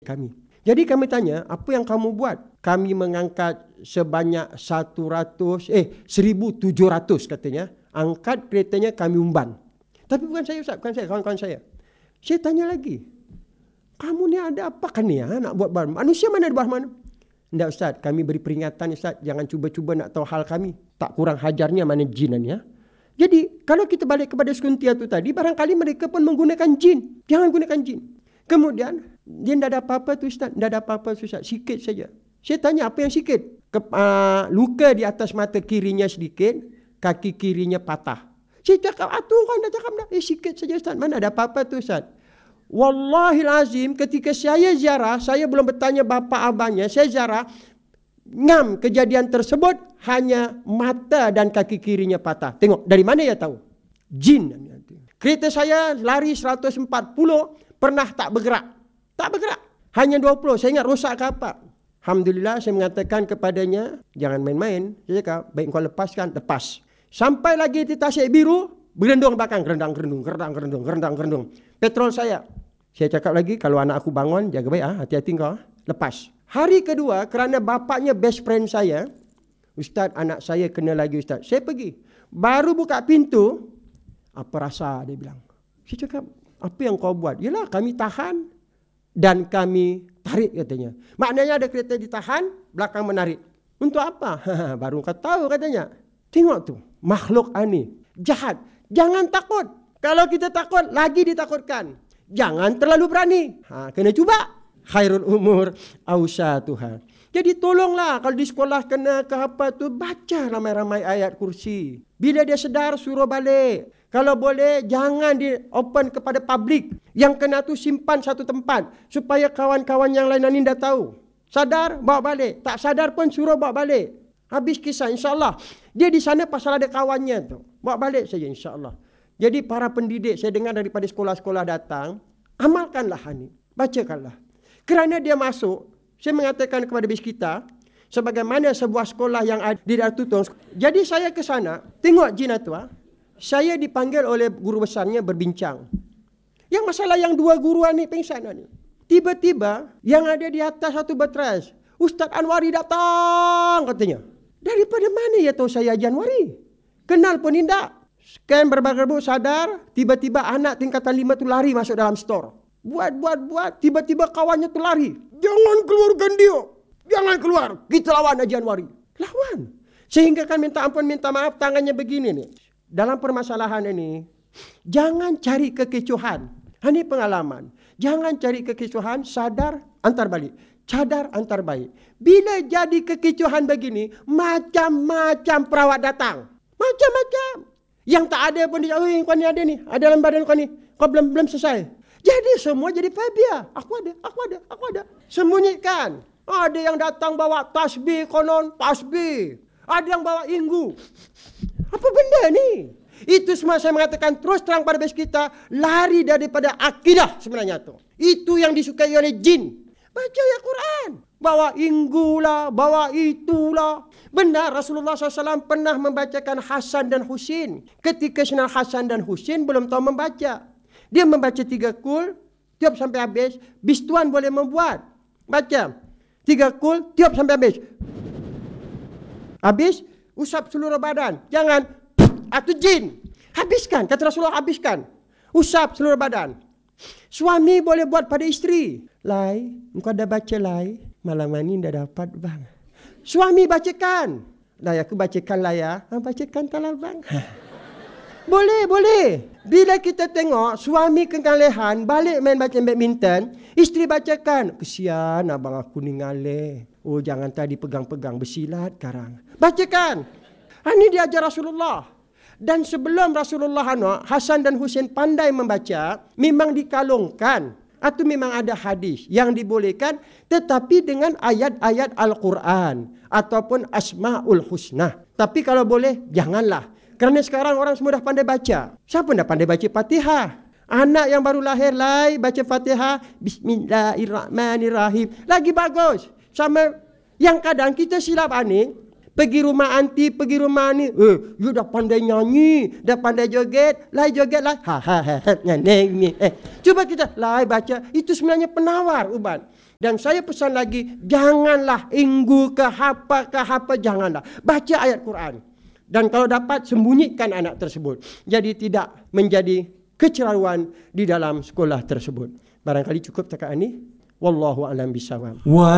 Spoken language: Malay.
kami. Jadi kami tanya, apa yang kamu buat? Kami mengangkat sebanyak 1,700 katanya. Angkat keretanya kami umban. Tapi bukan saya Ustaz, bukan saya, kawan-kawan saya. Saya tanya lagi, kamu ni ada apa kan ni nak buat manusia mana ada buat mana? Tidak Ustaz, kami beri peringatan Ustaz, jangan cuba-cuba nak tahu hal kami. Tak kurang hajarnya mana jin ni ya. Jadi kalau kita balik kepada Sekuntia tu tadi, barangkali mereka pun menggunakan jin. Jangan gunakan jin. Kemudian dia tidak ada apa-apa tu Ustaz, tidak ada apa-apa tu Ustaz, sikit saja. Saya tanya apa yang sikit? Luka di atas mata kirinya sedikit, kaki kirinya patah. Saya cakap, tu kan dah cakap dah. Sikit saja Ustaz, mana ada apa-apa tu Ustaz. Wallahilazim, ketika saya ziarah, saya belum bertanya bapa abangnya, saya ziarah, ngam kejadian tersebut, hanya mata dan kaki kirinya patah. Tengok, dari mana ya tahu? Jin. Kereta saya lari 140, pernah tak bergerak. Tak bergerak. Hanya 20, saya ingat rosak ke apa. Alhamdulillah, saya mengatakan kepadanya, jangan main-main. Saya cakap, baik kau lepaskan, lepas. Sampai lagi di Tasik Biru, berendung belakang, gerendang. Petrol saya cakap lagi, kalau anak aku bangun, jaga baik, hati-hati kau, lepas. Hari kedua, kerana bapaknya best friend saya, Ustaz, anak saya kena lagi Ustaz. Saya pergi, baru buka pintu, apa rasa dia bilang. Saya cakap, apa yang kau buat? Yalah, kami tahan dan kami tarik katanya. Maknanya ada kereta ditahan, belakang menarik. Untuk apa? Baru kau tahu katanya. Tengok tu, makhluk ani, jahat. Jangan takut. Kalau kita takut, lagi ditakutkan. Jangan terlalu berani. Kena cuba. Khairul umur awsatuha. Jadi tolonglah kalau di sekolah kena ke apa tu, baca ramai-ramai ayat kursi. Bila dia sedar, suruh balik. Kalau boleh, jangan di open kepada publik. Yang kena tu simpan satu tempat. Supaya kawan-kawan yang lain ni dah tahu. Sadar, bawa balik. Tak sadar pun suruh bawa balik. Habis kisah, insyaAllah. Dia di sana pasal ada kawannya tu. Bawa balik saja, insyaAllah. Jadi para pendidik, saya dengar daripada sekolah-sekolah datang, amalkanlah ini. Bacakanlah. Kerana dia masuk, saya mengatakan kepada bis kita, sebagaimana sebuah sekolah yang ada di Darul Tutong. Jadi saya ke sana, tengok jin tu. Saya dipanggil oleh guru besarnya berbincang. Yang masalah yang dua guruan ni pingsan ni. Tiba-tiba yang ada di atas satu berteras, Ustaz Anwari datang katanya. Daripada mana ya tahu saya Haji Anwari? Kenal pun tidak. Scan berbagai sadar, tiba-tiba anak tingkatan 5 tu lari masuk dalam store. Buat, tiba-tiba kawannya tu lari. Jangan keluarkan dia. Jangan keluar. Kita lawan Haji Anwari. Lawan. Sehingga kan minta ampun, minta maaf, tangannya begini nih. Dalam permasalahan ini, jangan cari kekecohan. Ini pengalaman. Jangan cari kekecohan, sadar, antar balik. Cadar, antar baik. Bila jadi kekecohan begini, macam-macam perawat datang. Macam-macam. Yang tak ada pun dia, kau ni ada ni. Ada dalam badan kau ni. Kau belum selesai. Jadi semua jadi fobia. Aku ada. Sembunyikan. Ada yang datang bawa tasbih konon, tasbih. Ada yang bawa inggu. Apa benda ni? Itu semua saya mengatakan terus terang pada base kita, lari daripada akidah sebenarnya tu. Itu yang disukai oleh jin. Baca ayat Quran. Bawa inggu lah, bawa itulah. Benar Rasulullah SAW pernah membacakan Hasan dan Husin. Ketika Sayyidina Hasan dan Husin belum tahu membaca. Dia membaca 3 kul, tiap sampai habis. Bis tuan boleh membuat. Baca 3 kul, tiap sampai habis. Habis, usap seluruh badan. Jangan, itu jin. Habiskan, kata Rasulullah, habiskan. Usap seluruh badan. Suami boleh buat pada isteri. Lai, engkau dah baca lai? Malam ni dah dapat bang. Suami bacakan. Lai, aku bacakan lah ya. Bacakan tak lah bang. Boleh. Bila kita tengok suami kengalehan, balik main baca badminton, isteri bacakan. Kesian abang aku ni ngaleh. Oh, jangan tadi pegang-pegang bersilat karang. Bacakan. Ini diajar Rasulullah. Dan sebelum Rasulullah Hasan dan Husin pandai membaca, memang dikalungkan. Atau memang ada hadis yang dibolehkan, tetapi dengan ayat-ayat Al-Quran. Ataupun Asma'ul Husna. Tapi kalau boleh, janganlah. Kerana sekarang orang semua dah pandai baca. Siapa dah pandai baca Fatihah? Anak yang baru lahir, baca Fatihah. Bismillahirrahmanirrahim. Lagi bagus. Sama yang kadang kita silap ni, pergi rumah anti, pergi rumah ni, you dah pandai nyanyi, dah pandai joget, joget lah. Coba kita baca, itu sebenarnya penawar ubat. Dan saya pesan lagi, janganlah inggu ke apa, janganlah. Baca ayat Quran. Dan kalau dapat, sembunyikan anak tersebut. Jadi tidak menjadi kecelaruan di dalam sekolah tersebut. Barangkali cukup setakat ini. Wallahu a'lam bishawab.